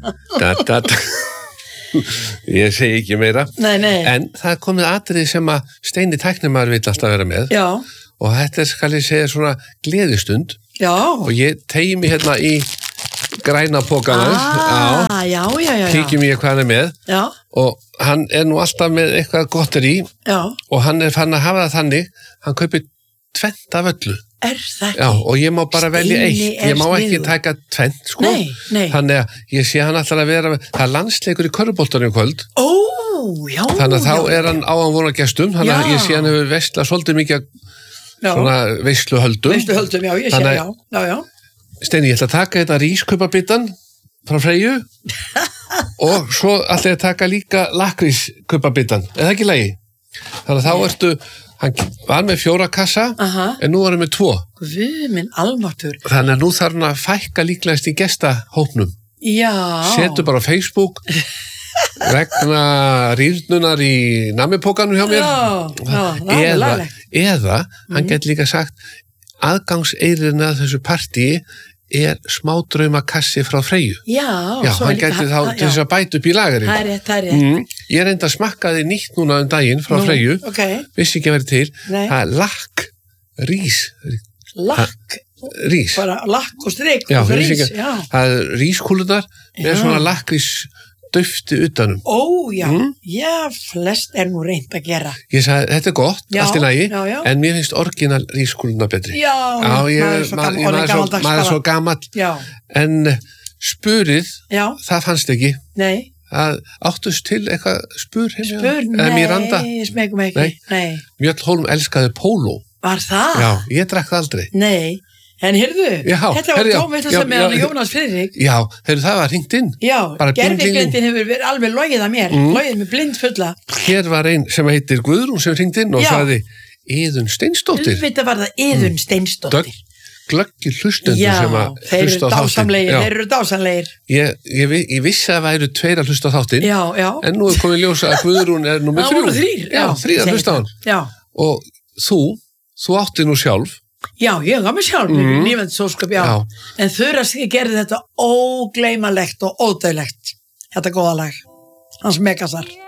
Ég segi ekki meira. Nei. En það er komið atriði sem að Steini tæknimaður vill alltaf vera með. Já. Og þetta skal ég segja svona gleðistund. Já. Og ég tegi mig hérna í græna pókana. Já. Kíkjum ég hvað hann er með. Já. Og hann er nú alltaf með eitthvað gottir í. Já. Og hann er fann að hafa það þannig, hann kaupir 2 af öllu. Er það ekki? Já, og ég má bara velja 1. Ég má ekki taka 2, sko. Nei. Þannig að ég sé hann alltaf að vera með, það er landsleikur í körfuboltanum í kvöld. Já. Þannig að þá er hann á að vona gestum, þannig að ég sé hann hefur vestlað svolítið mikið svona veisluhöldum. Já, ég sé, já. Steini, ég ætla að taka þetta rískaupabitann frá Freyju og svo ætla ég að taka líka lakrískaupabitann. Er það ekki lagi? Þannig að þá ertu, hann var með 4 kassa, en nú var hann með 2. Guð minn almáttur. Þannig að nú þarf hann að fækka líklegast í gestahópnum. Já. Setu bara á Facebook, vegna rýrnunar í namipókanum hjá mér. Eða hann get líka sagt, aðgangseyririnn að þessu partíi er smádraumakassi frá Freyju. Já, hann gæti þá til þess að bæta upp í lagarinn. Það er rétt. Ég reynda að smakkaði nýtt núna daginn frá Freyju, vissi ekki að vera til. Það er lakkrís. Rís. Bara lakk og strik. Já, það er rískúlunar með svona lakkrís dufti utanum. Já, flest er nú reynd að gera. Ég sagði, þetta er gott, allt í lagi, en mér finnst orginal rískúluna betri. Maður er svo gamall. En spurið, það fannst ekki. Nei. Það áttust til eitthvað spur heim. Nei, smegum ekki. Nei. Mjöll Hólm elskaði póló. Var það? Já, ég drakk það aldrei. Nei. En heyrðu, þetta var tómið þess að með hann Jónas Friðrik. Já, heyrðu, það var hringt inn. Já, gervigrindin hefur verið alveg logið að mér, logið með blind fulla. Hér var ein sem heitir Guðrún sem hringt inn og sagði Iðunn Steinsdóttir. Þetta var það Iðunn Steinsdóttir. Glöggi hlustendur sem að hlusta á þáttinn. Þeir eru dásamlegir. Ég vissi að það væru 2 að hlusta á þáttinn, en nú er komið ljósa að Guðrún er númer 3. Það voru 3. Já, 3 að hlusta á hann. Já. Og þú átti nú sjálf. Já, ég gaf mig sjálf, lífandi sósköp, en Þura gerði þetta ógleymanlegt og ódæglegt, þetta góða lag, hans Megasar.